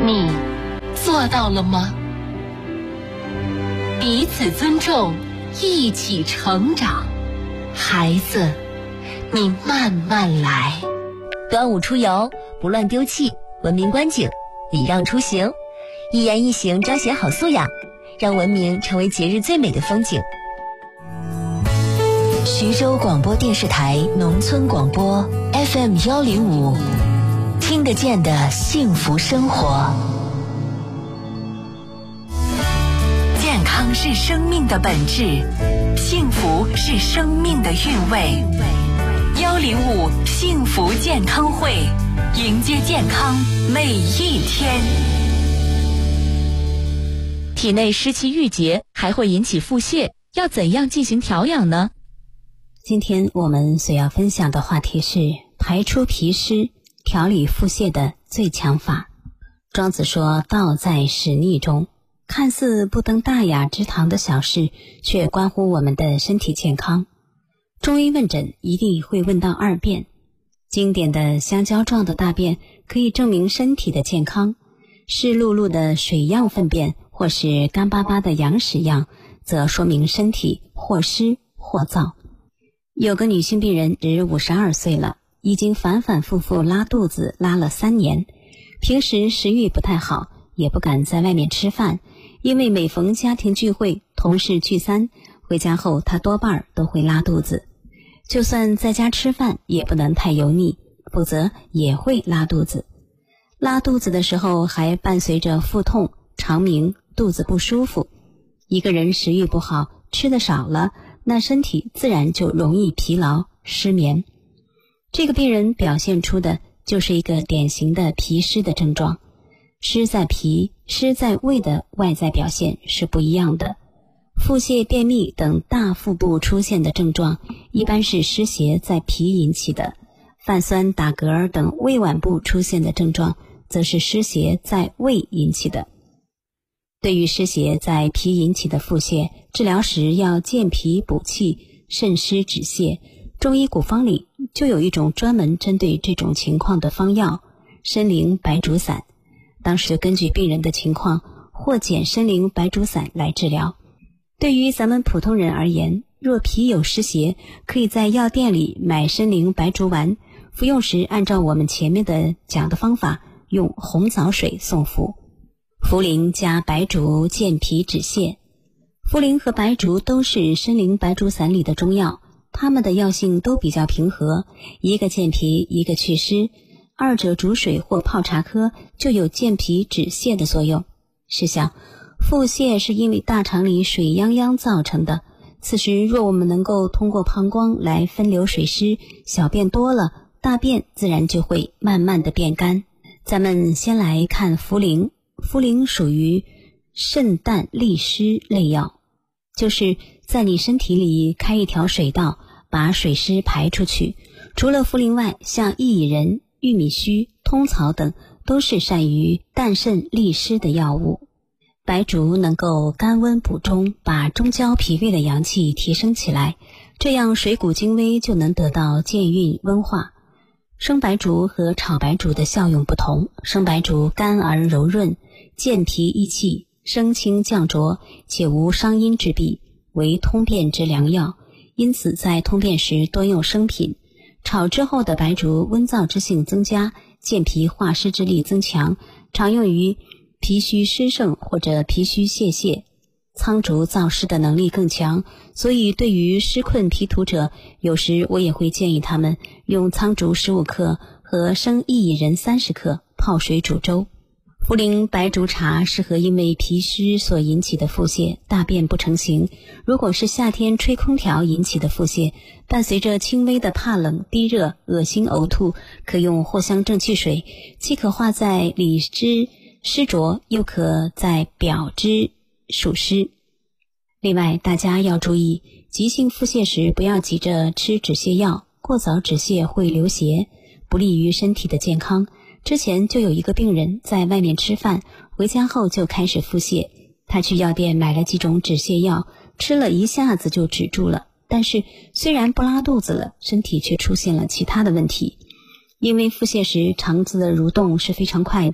你做到了吗？彼此尊重，一起成长。孩子，你慢慢来。 端午出游，不乱丢弃，文明观景，礼让出行，一言一行彰显好素养，让文明成为节日最美的风景。徐州广播电视台农村广播 FM105，听得见的幸福生活。健康是生命的本质，幸福是生命的韵味。105幸福健康会，迎接健康每一天。体内湿气郁结还会引起腹泻，要怎样进行调养呢？ 今天我们所要分享的话题是排出脾湿，调理腹泻的最强法。庄子说，道在使逆中，看似不登大雅之堂的小事，却关乎我们的身体健康。中医问诊一定会问到二便，经典的香蕉状的大便可以证明身体的健康，湿漉漉的水样粪便或是干巴巴的羊屎样，则说明身体或湿或燥。有个女性病人只52岁了，已经反反复复拉肚子拉了3年，平时食欲不太好，也不敢在外面吃饭，因为每逢家庭聚会、同事聚餐，回家后她多半都会拉肚子。就算在家吃饭也不能太油腻，否则也会拉肚子。拉肚子的时候还伴随着腹痛、肠鸣、肚子不舒服。一个人食欲不好，吃的少了，那身体自然就容易疲劳、失眠。这个病人表现出的就是一个典型的脾湿的症状。湿在脾、湿在胃的外在表现是不一样的。腹泻、便秘等大腹部出现的症状，一般是湿邪在脾引起的；泛酸、打嗝等胃脘部出现的症状，则是湿邪在胃引起的。对于湿邪在脾引起的腹泻，治疗时要健脾补气、渗湿止泻。中医古方里就有一种专门针对这种情况的方药——参苓白术散。当时就根据病人的情况，或减参苓白术散来治疗。对于咱们普通人而言，若脾有湿邪，可以在药店里买参苓白术丸，服用时按照我们前面的讲的方法，用红枣水送服。茯苓加白术健脾止泻。茯苓和白术都是参苓白术散里的中药，它们的药性都比较平和，一个健脾，一个祛湿，二者煮水或泡茶喝就有健脾止泻的作用。试想，腹泻是因为大肠里水泱泱造成的，此时若我们能够通过膀胱来分流水湿，小便多了，大便自然就会慢慢的变干。咱们先来看茯苓。茯苓属于渗淡利湿类药，就是在你身体里开一条水道，把水湿排出去。除了茯苓外，像薏苡仁、玉米须、通草等都是善于淡渗利湿的药物。白术能够甘温补中，把中焦脾胃的阳气提升起来，这样水谷精微就能得到健运温化。生白术和炒白术的效用不同，生白术甘而柔润，健脾益气，升清降浊，且无伤阴之弊，为通便之良药，因此在通便时多用生品。炒之后的白术温燥之性增加，健脾化湿之力增强，常用于脾虚湿盛或者脾虚泄泻。苍术燥湿的能力更强，所以对于湿困脾土者，有时我也会建议他们用苍术15克和生薏苡仁30克泡水煮粥。茯苓白术茶适合因为脾虚所引起的腹泻，大便不成形。如果是夏天吹空调引起的腹泻，伴随着轻微的怕冷、低热、恶心、呕吐，可用藿香正气水，既可化在里肢湿浊，又可在表肢暑湿。另外，大家要注意，急性腹泻时不要急着吃止泻药，过早止泻会流血，不利于身体的健康。之前就有一个病人在外面吃饭，回家后就开始腹泻，他去药店买了几种止泻药，吃了一下子就止住了，但是虽然不拉肚子了，身体却出现了其他的问题。因为腹泻时肠子的蠕动是非常快的，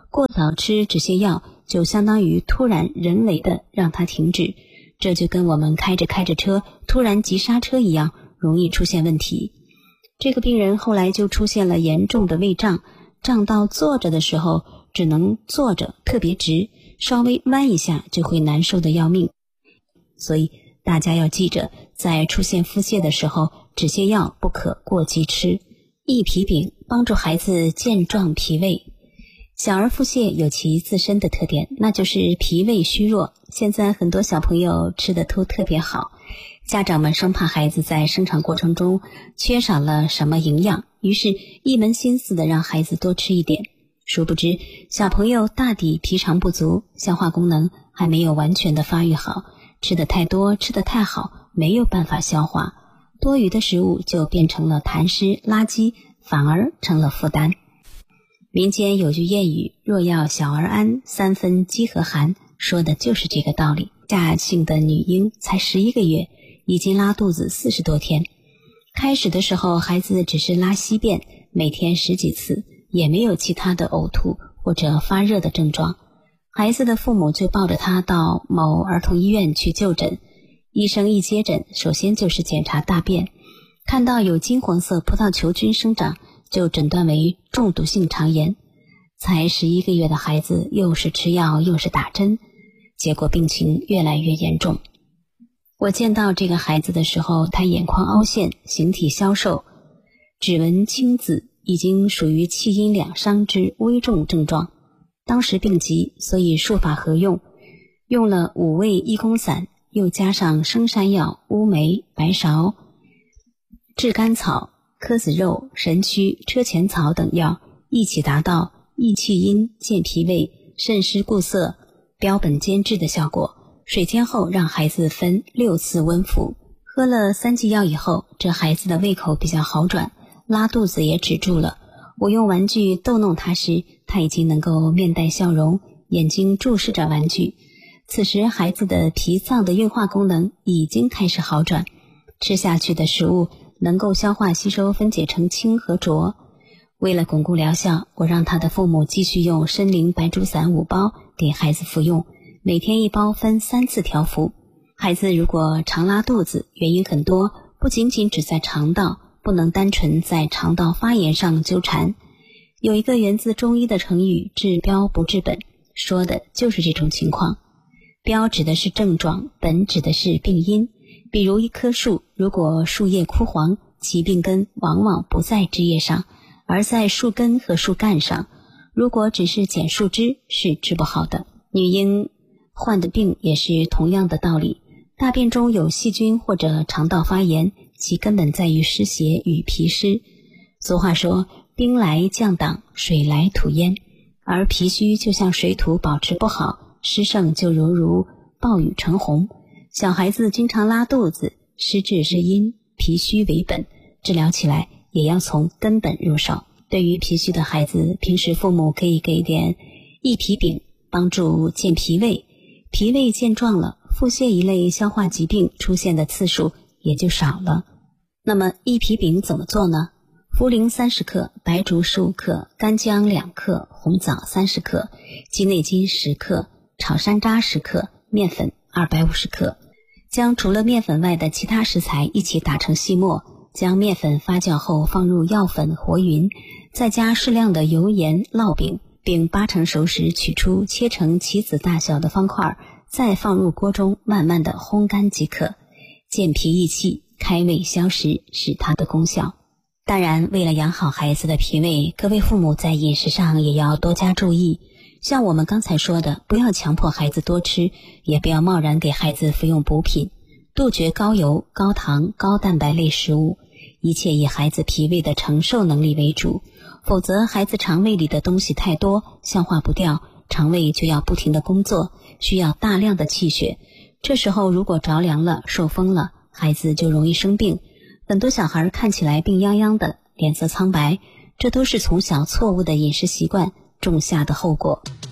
过早吃止泻药就相当于突然人为的让它停止，这就跟我们开着车突然急刹车一样，容易出现问题。这个病人后来就出现了严重的胃胀，胀到坐着的时候只能坐着特别直，稍微弯一下就会难受的要命。所以大家要记着，在出现腹泻的时候，止泻药不可过激吃。益脾饼帮助孩子健壮脾胃。小儿腹泻有其自身的特点，那就是脾胃虚弱。现在很多小朋友吃的都特别好，家长们生怕孩子在生长过程中缺少了什么营养，于是一门心思的让孩子多吃一点。殊不知小朋友大抵脾肠不足，消化功能还没有完全的发育好，吃的太多吃的太好，没有办法消化，多余的食物就变成了痰湿垃圾，反而成了负担。民间有句谚语，若要小儿安，3分饥和寒，说的就是这个道理。夏姓的女婴才11个月，已经拉肚子40多天。开始的时候孩子只是拉稀便，每天10几次，也没有其他的呕吐或者发热的症状。孩子的父母就抱着他到某儿童医院去就诊，医生一接诊，首先就是检查大便，看到有金黄色葡萄球菌生长，就诊断为中毒性肠炎。才11个月的孩子，又是吃药又是打针，结果病情越来越严重。我见到这个孩子的时候，他眼眶凹陷，形体消瘦，指纹青紫，已经属于气阴两伤之危重症状。当时病急，所以术法合用，用了5味益功散，又加上生山药、乌梅、白芍、炙甘草、柯子肉、神曲、车前草等药，一起达到益气阴、健脾胃、渗湿固涩、标本兼治的效果。水煎后让孩子分6次温服，喝了3剂药以后，这孩子的胃口比较好转，拉肚子也止住了。我用玩具逗弄他时，他已经能够面带笑容，眼睛注视着玩具。此时孩子的脾脏的运化功能已经开始好转，吃下去的食物能够消化吸收分解成清和浊。为了巩固疗效，我让他的父母继续用参苓白术散5包给孩子服用，每天1包，分3次调服。孩子如果常拉肚子，原因很多，不仅仅只在肠道，不能单纯在肠道发炎上纠缠。有一个源自中医的成语，治标不治本，说的就是这种情况。标指的是症状，本指的是病因。比如一棵树，如果树叶枯黄，其病根往往不在枝叶上，而在树根和树干上。如果只是剪树枝，是治不好的。女婴患的病也是同样的道理，大便中有细菌或者肠道发炎，其根本在于湿邪与脾湿。俗话说，兵来将挡，水来土淹，而脾虚就像水土保持不好，湿盛就犹如暴雨成洪。小孩子经常拉肚子，湿滞是因，脾虚为本，治疗起来也要从根本入手。对于脾虚的孩子，平时父母可以给点益脾饼，帮助健脾胃。脾胃健壮了，腹泻一类消化疾病出现的次数也就少了。那么益脾饼怎么做呢？茯苓30克，白术15克，干姜2克，红枣30克，鸡内金10克，炒山楂10克，面粉250克。将除了面粉外的其他食材一起打成细末，将面粉发酵后放入药粉和匀，再加适量的油盐烙饼，并8成熟时取出，切成棋子大小的方块，再放入锅中慢慢的烘干即可。健脾益气，开胃消食是它的功效。当然，为了养好孩子的脾胃，各位父母在饮食上也要多加注意。像我们刚才说的，不要强迫孩子多吃，也不要贸然给孩子服用补品，杜绝高油、高糖、高蛋白类食物，一切以孩子脾胃的承受能力为主，否则孩子肠胃里的东西太多，消化不掉，肠胃就要不停的工作，需要大量的气血。这时候如果着凉了、受风了，孩子就容易生病。很多小孩看起来病殃殃的，脸色苍白，这都是从小错误的饮食习惯种下的后果。